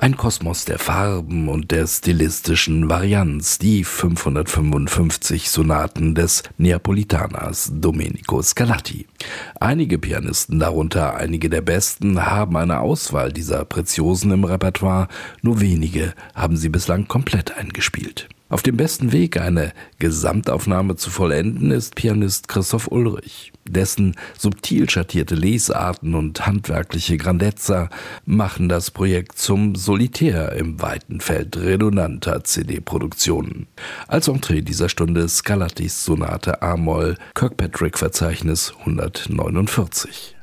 Ein Kosmos der Farben und der stilistischen Varianz, die 555 Sonaten des Neapolitaners Domenico Scarlatti. Einige Pianisten, darunter einige der besten, haben eine Auswahl dieser Preziosen im Repertoire, nur wenige haben sie bislang komplett eingespielt. Auf dem besten Weg, eine Gesamtaufnahme zu vollenden, ist Pianist Christoph Ullrich. Dessen subtil schattierte Lesarten und handwerkliche Grandezza machen das Projekt zum Solitär im weiten Feld redundanter CD-Produktionen. Als Entree dieser Stunde Scarlattis Sonate a-Moll, Kirkpatrick-Verzeichnis 149.